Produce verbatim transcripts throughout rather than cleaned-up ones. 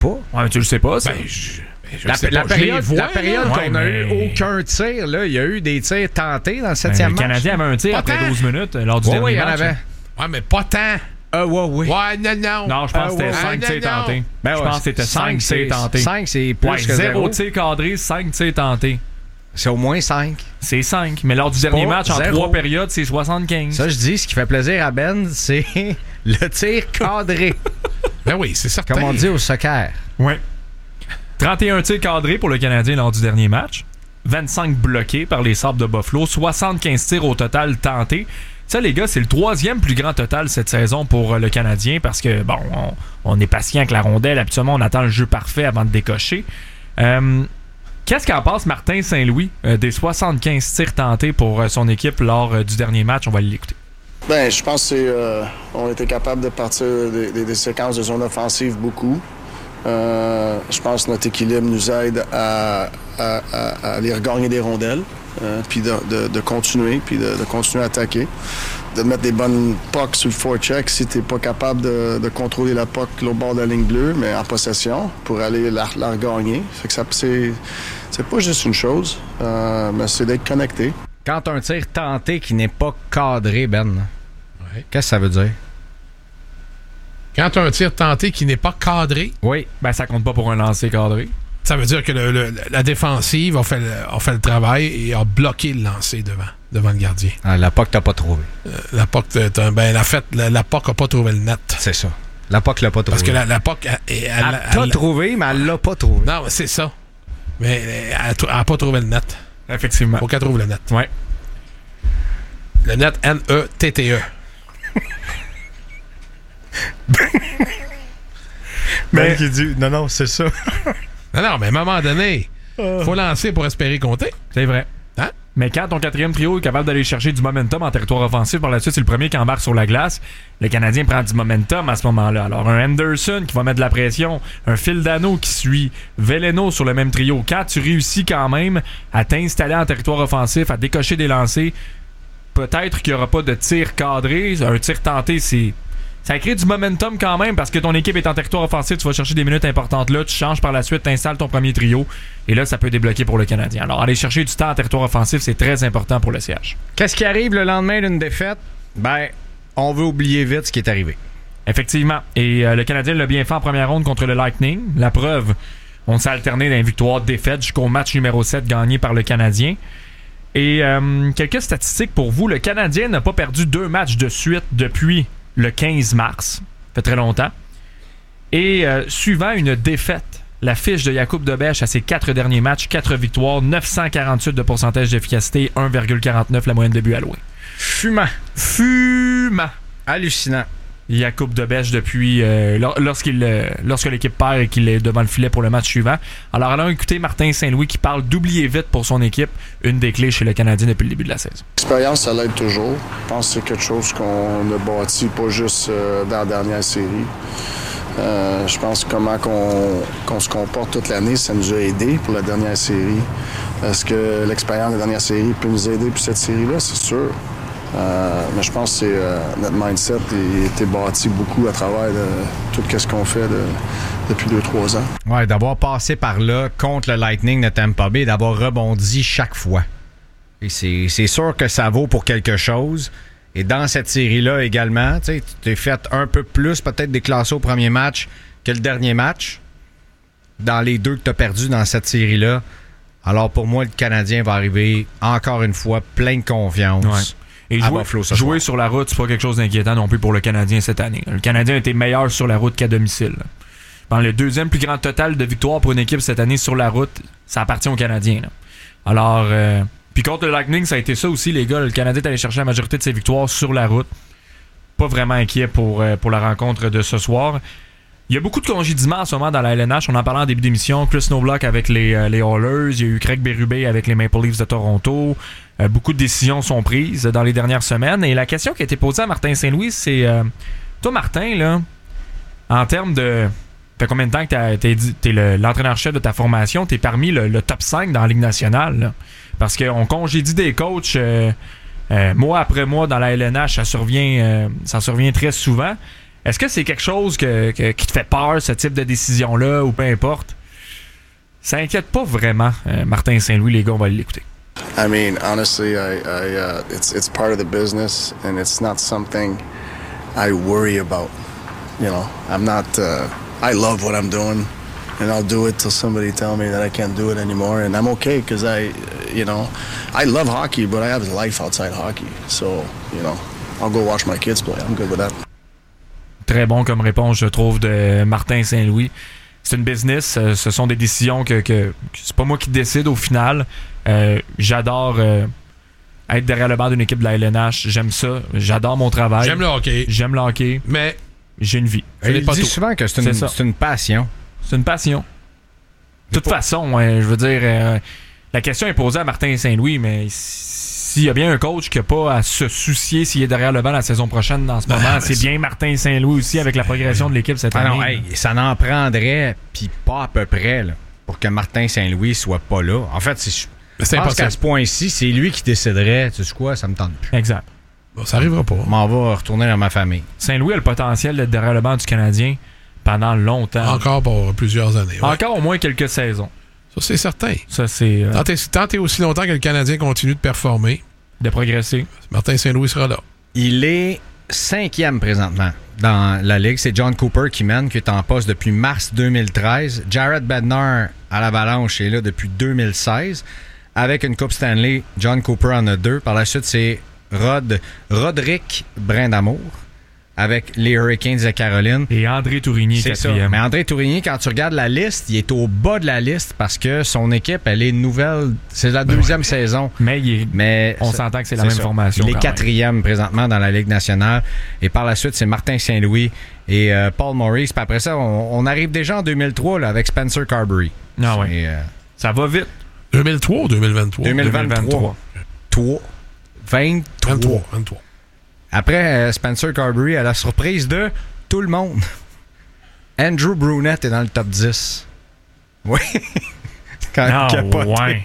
Pas? Ouais, mais tu le sais pas, ça. Ben, je... Je La, la, pas, période, vois, la période là. qu'on Ouais, n'a mais... eu aucun tir, là, il y a eu des tirs tentés dans le septième ben, match. Le Canadien avait un tir pas après tant. douze minutes euh, lors du Ouais, dernier oui, il y en match. avait. Ouais, mais pas tant. Ah, ouais, oui. Ouais, non, non. Non, je pense Ah, que c'était ouais. cinq Ah, tirs non, non. tentés. Ben je ouais, pense que c'était cinq tirs tentés. cinq, c'est plus Ouais, que zéro zéro. tir cadré, cinq tirs tentés. C'est au moins cinq. C'est cinq. Mais lors du dernier Pas match, en zéro. trois périodes, c'est soixante-quinze. Ça, je dis, ce qui fait plaisir à Ben, c'est le tir cadré. Ben oui, c'est certain. Comme on dit au soccer. Ouais. trente et un tirs cadrés pour le Canadien lors du dernier match. vingt-cinq bloqués par les Sabres de Buffalo. soixante-quinze tirs au total tentés. Ça, les gars, c'est le troisième plus grand total cette saison pour le Canadien parce que, bon, on, on est patient avec la rondelle. Habituellement, on attend le jeu parfait avant de décocher. Euh, Qu'est-ce qu'en pense Martin Saint-Louis euh, des soixante-quinze tirs tentés pour euh, son équipe lors euh, du dernier match? On va l'écouter. Ben, je pense qu'on euh, était capable de partir des, des, des séquences de zone offensive beaucoup. Euh, je pense que notre équilibre nous aide à, à, à, à aller regagner des rondelles, euh, puis de, de, de continuer, puis de, de continuer à attaquer. De mettre des bonnes pucks sur le forecheck si tu n'es pas capable de, de contrôler la puck au bord de la ligne bleue, mais en possession, pour aller la, la regagner. Fait que ça, c'est, c'est pas juste une chose, euh, mais c'est d'être connecté. Quand un tir tenté qui n'est pas cadré, Ben, Ouais. qu'est-ce que ça veut dire? Quand tu as un tir tenté qui n'est pas cadré, Oui. Ben, ça compte pas pour un lancer cadré. ça veut dire que le, le, la défensive a fait, le, a fait le travail et a bloqué le lancer devant, devant le gardien. Ah, la P O C t'as pas trouvé. Euh, la P O C, t'as- ben, la, fait, la, la P O C n'a pas trouvé le net. C'est ça. La P O C l'a pas trouvé. Parce que la, la P O C, elle, elle, Elle elle- t'a elle- trouvé, mais elle l'a pas trouvé. Non, c'est ça. Mais elle n'a pas trouvé le net. Effectivement. Faut qu'elle trouve le net. Ouais. Le net, N E T T E. Ben qui dit, non, non, c'est ça. Non, non, mais à un moment donné, faut lancer pour espérer compter. C'est vrai. Hein? Mais quand ton quatrième trio est capable d'aller chercher du momentum en territoire offensif, par la suite, c'est le premier qui embarque sur la glace. Le Canadien prend du momentum à ce moment-là. Alors, un Anderson qui va mettre de la pression, un Phil Dano qui suit Veleno sur le même trio. Quand tu réussis quand même à t'installer en territoire offensif, à décocher des lancers, peut-être qu'il n'y aura pas de tir cadré. Un tir tenté, c'est... Ça crée du momentum quand même parce que ton équipe est en territoire offensif, tu vas chercher des minutes importantes là, tu changes par la suite, tu installes ton premier trio et là, ça peut débloquer pour le Canadien. Alors, aller chercher du temps en territoire offensif, c'est très important pour le C H. Qu'est-ce qui arrive le lendemain d'une défaite? Ben, on veut oublier vite ce qui est arrivé. Effectivement. Et euh, le Canadien l'a bien fait en première ronde contre le Lightning. La preuve, on s'est alterné dans les victoires-défaites jusqu'au match numéro sept gagné par le Canadien. Et euh, quelques statistiques pour vous. Le Canadien n'a pas perdu deux matchs de suite depuis le quinze mars. Ça fait très longtemps. Et euh, suivant une défaite, la fiche de Jakub Dobeš à ses quatre derniers matchs, quatre victoires, neuf cent quarante-huit de pourcentage d'efficacité, un virgule quarante-neuf la moyenne de but alloué. Fumant. Fumant. Hallucinant. Jakub Dobeš depuis euh, lor- lorsqu'il euh, lorsque l'équipe perd et qu'il est devant le filet pour le match suivant. Alors allons écouter Martin Saint-Louis qui parle d'oublier vite pour son équipe, une des clés chez le Canadien depuis le début de la saison. L'expérience, ça l'aide toujours. Je pense que c'est quelque chose qu'on a bâti, pas juste euh, dans la dernière série. Euh, je pense que comment qu'on, qu'on se comporte toute l'année, ça nous a aidé pour la dernière série. Est-ce que l'expérience de la dernière série peut nous aider pour cette série-là? C'est sûr. Euh, mais je pense que c'est, euh, notre mindset a été bâti beaucoup à travers de, tout ce qu'on fait de, depuis deux trois ans. Ouais, d'avoir passé par là contre le Lightning de Tampa Bay, d'avoir rebondi chaque fois. Et c'est, c'est sûr que ça vaut pour quelque chose. Et dans cette série-là également, tu sais, tu t'es fait un peu plus peut-être déclassé au premier match que le dernier match. Dans les deux que tu as perdus dans cette série-là. Alors pour moi, le Canadien va arriver encore une fois plein de confiance. Ouais. Et à jouer, Buffalo ce jouer soir. sur la route, c'est pas quelque chose d'inquiétant non plus pour le Canadien cette année. Le Canadien a été meilleur sur la route qu'à domicile. Dans le deuxième plus grand total de victoires pour une équipe cette année sur la route, ça appartient aux Canadiens. Là. Alors, euh, puis contre le Lightning, ça a été ça aussi, les gars. Le Canadien est allé chercher la majorité de ses victoires sur la route. Pas vraiment inquiet pour, euh, pour la rencontre de ce soir. Il y a beaucoup de congédiements en ce moment dans la L N H. On en parlait en début d'émission. Chris Knobloch avec les, euh, les Oilers. Il y a eu Craig Berube avec les Maple Leafs de Toronto. Euh, beaucoup de décisions sont prises dans les dernières semaines. Et la question qui a été posée à Martin Saint-Louis, c'est... Euh, toi, Martin, là, en termes de... Ça fait combien de temps que t'as, t'es, t'es le, l'entraîneur-chef de ta formation? T'es parmi le, le top cinq dans la Ligue nationale. Là. Parce qu'on congédie des coachs euh, euh, mois après mois dans la L N H. Ça survient, euh, ça survient très souvent. Est-ce que c'est quelque chose que, que, qui te fait peur, ce type de décision-là, ou peu importe? Ça inquiète pas vraiment euh, Martin Saint-Louis, les gars, on va l'écouter. I mean, honestly, I, I, uh, it's it's part of the business, and it's not something I worry about. You know, I'm not. Uh, I love what I'm doing, and I'll do it till somebody tell me that I can't do it anymore, and I'm okay because I, you know, I love hockey, but I have a life outside hockey. So, you know, I'll go watch my kids play. I'm good with that. Très bon comme réponse, je trouve, de Martin Saint-Louis. C'est une business, euh, ce sont des décisions que, que, que c'est pas moi qui décide au final. Euh, j'adore euh, être derrière le banc d'une équipe de la L N H. J'aime ça. J'adore mon travail. J'aime le hockey. J'aime le hockey. Mais j'ai une vie. Il n'est pas dit tout. souvent que c'est une, C'est ça. c'est une passion. C'est une passion. De toute façon, ouais, je veux dire, euh, la question est posée à Martin Saint-Louis, mais s'il y a bien un coach qui n'a pas à se soucier s'il est derrière le banc la saison prochaine dans ce moment, Ah, c'est c'est... bien Martin Saint-Louis aussi avec la progression de l'équipe cette Ah année. non, hey, ça n'en prendrait, puis pas à peu près, là, pour que Martin Saint-Louis soit pas là. En fait, c'est, Mais c'est je pense impossible. qu'à ce point-ci, c'est lui qui déciderait. Tu sais quoi, ça me tente plus. Exact. Bon, ça arrivera pas. Je m'en vais retourner dans ma famille. Saint-Louis a le potentiel d'être derrière le banc du Canadien pendant longtemps. Encore pour plusieurs années. Ouais. Encore au moins quelques saisons. Ça, c'est certain. Ça, c'est euh, Tant et, tant et aussi longtemps que le Canadien continue de performer, de progresser. Martin Saint-Louis sera là. Il est cinquième présentement dans la Ligue. C'est John Cooper qui mène, qui est en poste depuis mars deux mille treize. Jared Bednar à l'Avalanche est là depuis deux mille seize. Avec une Coupe Stanley, John Cooper en a deux. Par la suite, c'est Rod, Roderick Brindamour avec les Hurricanes de Caroline. Et André Tourigny, C'est ça. quatrième. Mais André Tourigny, quand tu regardes la liste, il est au bas de la liste parce que son équipe, elle est nouvelle. C'est la deuxième saison. Mais il est- Mais on ça- s'entend que c'est la même ça. formation. Il est quand même. quatrième présentement dans la Ligue nationale. Et par la suite, c'est Martin Saint-Louis et euh, Paul Maurice. Puis après ça, on, on arrive déjà en deux mille trois là, avec Spencer Carberry. Ah ouais. Et, euh, Ça va vite. deux mille trois ou deux mille vingt-trois? deux mille vingt-trois. Trois. vingt-trois. vingt-trois. vingt-trois. Après, euh, Spencer Carberry, à la surprise de tout le monde, Andrew Brunette est dans le top dix. Oui. Quand Ah, capoté. ouais.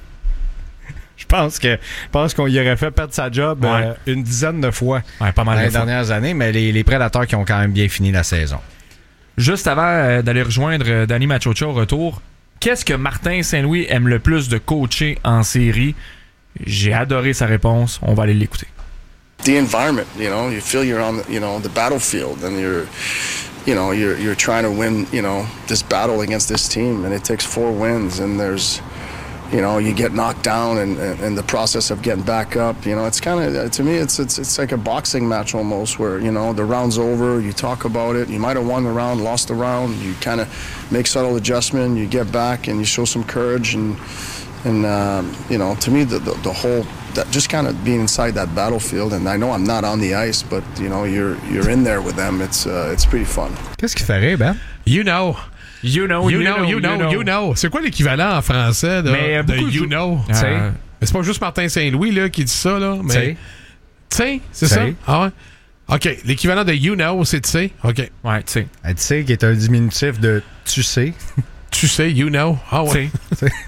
Je pense que je pense qu'on y aurait fait perdre sa job Ouais. euh, une dizaine de fois Ouais, pas dans mal les de fois. dernières années, mais les, les Prédateurs qui ont quand même bien fini la saison. Juste avant euh, d'aller rejoindre euh, Danny Machocha au retour, qu'est-ce que Martin Saint-Louis aime le plus de coacher en série? J'ai adoré sa réponse. On va aller l'écouter. The environment, you know, you feel you're on, the, you know, the battlefield, and you're, you know, you're you're trying to win, you know, this battle against this team, and it takes four wins, and there's, you know, you get knocked down, and in the process of getting back up, you know, it's kind of, to me, it's it's it's like a boxing match almost, where, you know, the round's over, you talk about it, you might have won the round, lost the round, you kind of make subtle adjustment, you get back, and you show some courage, and and um, you know, to me, the the, the whole. That just kind of being inside that battlefield, and I know I'm not on the ice, but you know you're you're in there with them. It's uh, it's pretty fun. Qu'est-ce qui ferait, Ben? You know. You know, You know, you know, you know. C'est quoi l'équivalent en français de, Mais, euh, de beaucoup de- you know? Euh, Tu sais? Mais c'est pas juste Martin Saint-Louis là, qui dit ça, là. Mais. T'sais. Tu sais, c'est T'sais. ça? Ah ouais? OK. L'équivalent de you know, c'est tu sais. OK. Ouais, tu sais. Tu sais, qui est un diminutif de tu sais. Tu sais, you know. Ah ouais. Tu sais.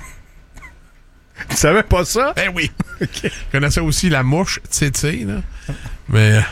Tu savais pas ça? Ben oui. Je connaissais aussi la mouche, tu sais, tu sais, là. Mais. euh,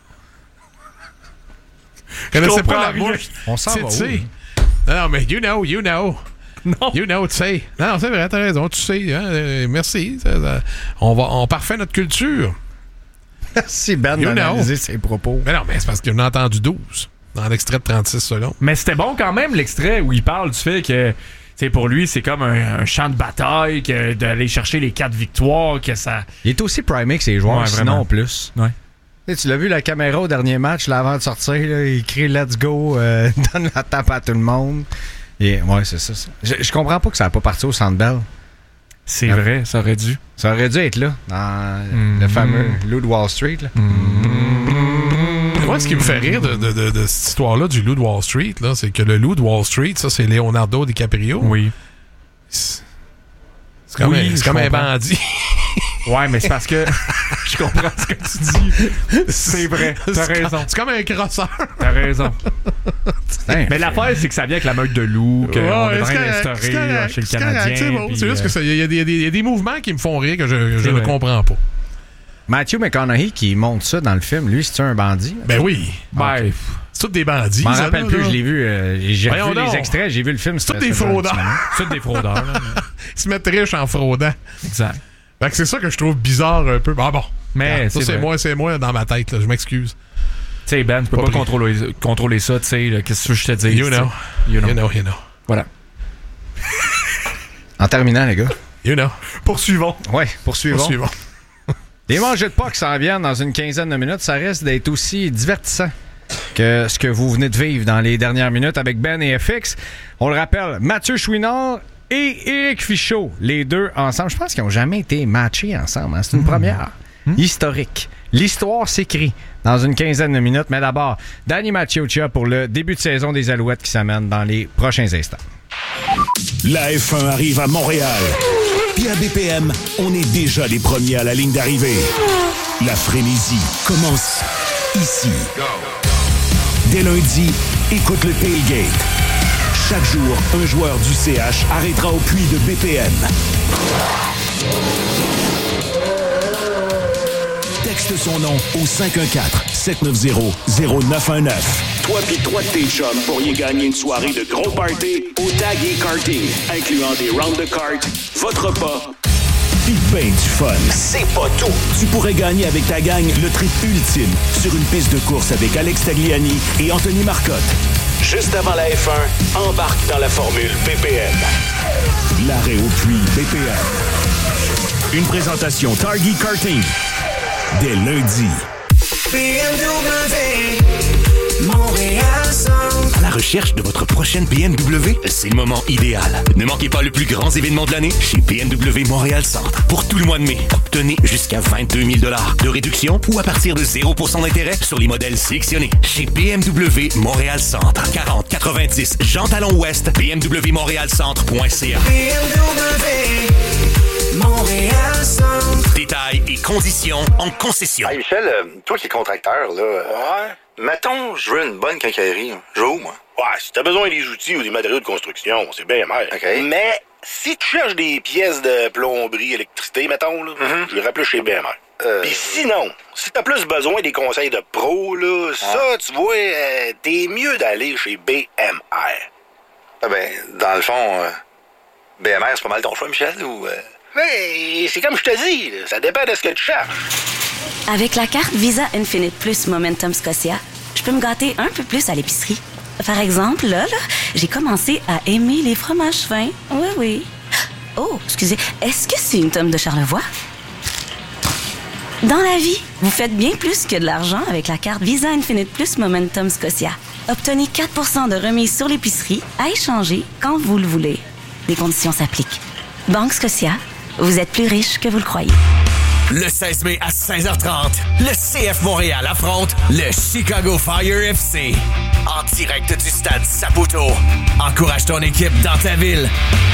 Je connaissais comprends pas la rien. mouche. On s'en tu va où, sais. hein? Non, non, mais you know, you know. Non. You know, tu sais. Non, non, c'est vrai, t'as raison, tu sais. Hein, euh, merci. Ça, ça, on, va, on parfait notre culture. Merci, Ben, You d'analyser ses propos. Mais non, mais c'est parce qu'on a entendu douze dans l'extrait de trente-six secondes. Mais c'était bon quand même l'extrait où il parle du fait que, tu sais, pour lui, c'est comme un, un champ de bataille, que d'aller chercher les quatre victoires, que ça. Il est aussi primé que ses joueurs, Ouais, sinon vraiment. plus. Ouais. Tu sais, tu l'as vu la caméra au dernier match, là, avant de sortir, là, il crie Let's go, euh, donne la tape à tout le monde. Et, ouais, c'est ça. ça. Je, je comprends pas que ça n'a pas parti au Centre Bell. C'est Ah. vrai, ça aurait dû. Ça aurait dû être là, dans Mm. le fameux Loup de Wall Street. Là. Moi, ce qui me fait rire de, de, de, de cette histoire-là du loup de Wall Street, là, c'est que le loup de Wall Street, ça, c'est Leonardo DiCaprio. Oui. C'est c'est comme, Oui, un, c'est je comme un comprends. bandit. Ouais, mais c'est parce que je comprends ce que tu dis. C'est vrai. T'as C'est raison. comme- C'est comme un crosseur. T'as raison. Putain, Mais l'affaire, c'est que ça vient avec la meute de loup, qu'on Ouais, devrait c'est correct, l'instaurer c'est correct, là, chez le c'est correct, Canadien. C'est bon. puis, C'est juste que euh, ça- il y, a des- il y a des- il y a des mouvements qui me font rire que je, que je C'est ne vrai. comprends pas. Matthew McConaughey qui montre ça dans le film, lui, c'est-tu un bandit? Ben oui. Ben, Ok. C'est tous des bandits. Je m'en ça, rappelle là, plus, là. je l'ai vu. euh, j'ai Voyons revu donc. les extraits, j'ai vu le film. C'est tous des fraudeurs. C'est tous des fraudeurs. Là, mais- Ils se mettent riches en fraudant. Exact. Fait que c'est ça que je trouve bizarre un peu. Bon, bon. Mais Regarde, ça, c'est c'est vrai. moi, c'est moi dans ma tête. Là. Je m'excuse. Tu sais, Ben, tu peux Pas pas, pris. contrôler, contrôler ça, tu sais. là, Qu'est-ce que je te dis? You know. You know. You know, you know. Voilà. En terminant, les gars. You know. Poursuivons. Ouais, poursuivons. Poursuivons. Les mangeurs de Pâques s'en viennent dans une quinzaine de minutes. Ça reste d'être aussi divertissant que ce que vous venez de vivre dans les dernières minutes avec Ben et F X. On le rappelle, Mathieu Chouinard et Éric Fichaud, les deux ensemble. Je pense qu'ils n'ont jamais été matchés ensemble. Hein? C'est une mmh. première. Mmh. Historique. L'histoire s'écrit dans une quinzaine de minutes. Mais d'abord, Danny Maciocia pour le début de saison des Alouettes qui s'amène dans les prochains instants. La F un arrive à Montréal. Puis à B P M, on est déjà les premiers à la ligne d'arrivée. La frénésie commence ici. Dès lundi, écoute le Tailgate. Chaque jour, un joueur du C H arrêtera au puits de B P M. Texte son nom au cinq un quatre, sept neuf zéro, zéro neuf un neuf. Toi pis trois de tes chums pourriez gagner une soirée de gros party au Tag et Karting, incluant des rounds de cartes, votre repas, pis ben du fun. C'est pas tout! Tu pourrais gagner avec ta gang le trip ultime sur une piste de course avec Alex Tagliani et Anthony Marcotte. Juste avant la F un, embarque dans la formule B P M. L'arrêt au puits B P M. Une présentation Target Karting. Dès lundi. B M W, Montréal Centre. À la recherche de votre prochaine B M W? C'est le moment idéal. Ne manquez pas le plus grand événement de l'année chez B M W Montréal Centre. Pour tout le mois de mai, obtenez jusqu'à vingt-deux mille dollars de réduction ou à partir de zéro pour cent d'intérêt sur les modèles sélectionnés. Chez B M W Montréal Centre. quarante quatre-vingt-dix Jean Talon Ouest, b m w montréal centre point c a. B M W, Montréal Centre. Détails et conditions en concession. Hey Michel, euh, toi qui es contracteur, là, euh, ouais. Mettons, je veux une bonne quincaillerie. Je veux où, moi? Ouais, si t'as besoin des outils ou des matériaux de construction, c'est bien mal. OK. Mais si tu cherches des pièces de plomberie, électricité, mettons, là, Mm-hmm. je irais plus chez B M R. Euh... Puis sinon, si t'as plus besoin des conseils de pro, là, Ah. ça, tu vois, euh, t'es mieux d'aller chez B M R. Ah ben, dans le fond, euh, B M R, c'est pas mal ton choix, Michel, ou... Euh... Mais c'est comme je te dis, là, ça dépend de ce que tu cherches. Avec la carte Visa Infinite Plus Momentum Scotia, je peux me gâter un peu plus à l'épicerie. Par exemple, là, là, j'ai commencé à aimer les fromages fins. Oui, oui. Oh, excusez, est-ce que c'est une tome de Charlevoix? Dans la vie, vous faites bien plus que de l'argent avec la carte Visa Infinite Plus Momentum Scotia. Obtenez quatre pour cent de remise sur l'épicerie à échanger quand vous le voulez. Les conditions s'appliquent. Banque Scotia, vous êtes plus riche que vous le croyez. Le seize mai à seize heures trente, le C F Montréal affronte le Chicago Fire F C. En direct du stade Saputo. Encourage ton équipe dans ta ville.